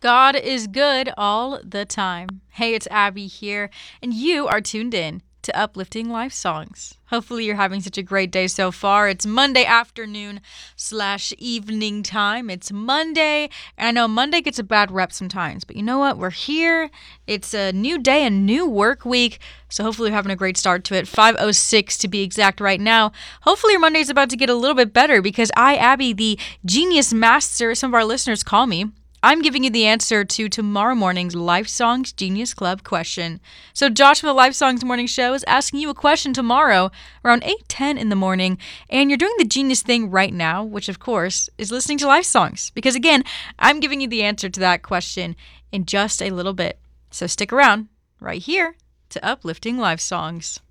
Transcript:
God is good all the time. Hey, it's Abby here, and you are tuned in to Uplifting Life Songs. Hopefully, you're having such a great day so far. It's Monday afternoon / evening time. It's Monday, and I know Monday gets a bad rep sometimes, but you know what? We're here. It's a new day, a new work week, so hopefully, you're having a great start to it. 5:06 to be exact right now. Hopefully, your Monday's about to get a little bit better because I, Abby, the genius master, some of our listeners call me, I'm giving you the answer to tomorrow morning's Life Songs Genius Club question. So Josh from the Life Songs Morning Show is asking you a question tomorrow around 8:10 in the morning, and you're doing the genius thing right now, which of course is listening to Life Songs. Because again, I'm giving you the answer to that question in just a little bit. So stick around right here to Uplifting Life Songs.